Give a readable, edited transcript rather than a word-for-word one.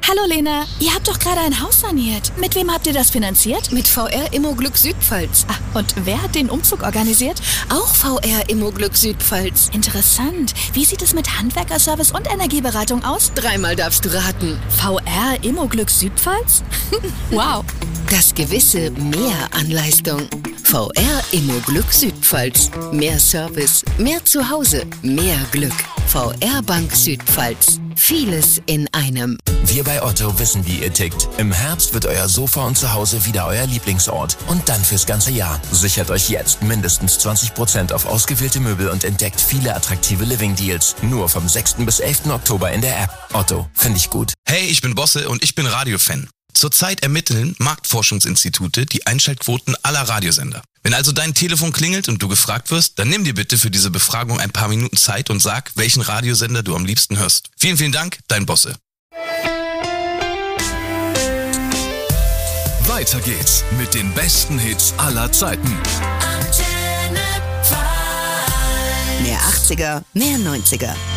Hallo Lena, ihr habt doch gerade ein Haus saniert. Mit wem habt ihr das finanziert? Mit VR Immoglück Südpfalz. Und wer hat den Umzug organisiert? Auch VR Immoglück Südpfalz. Interessant. Wie sieht es mit Handwerkerservice und Energieberatung aus? 3-mal darfst du raten. VR Immoglück Südpfalz? Wow. Das gewisse Mehr an Leistung. VR Immoglück Südpfalz. Mehr Service, mehr Zuhause, mehr Glück. VR Bank Südpfalz. Vieles in einem. Wir bei Otto wissen, wie ihr tickt. Im Herbst wird euer Sofa und Zuhause wieder euer Lieblingsort. Und dann fürs ganze Jahr. Sichert euch jetzt mindestens 20% auf ausgewählte Möbel und entdeckt viele attraktive Living-Deals. Nur vom 6. bis 11. Oktober in der App. Otto, finde ich gut. Hey, ich bin Bosse und ich bin Radiofan. Zurzeit ermitteln Marktforschungsinstitute die Einschaltquoten aller Radiosender. Wenn also dein Telefon klingelt und du gefragt wirst, dann nimm dir bitte für diese Befragung ein paar Minuten Zeit und sag, welchen Radiosender du am liebsten hörst. Vielen, vielen Dank, dein Bosse. Weiter geht's mit den besten Hits aller Zeiten. Mehr 80er, mehr 90er.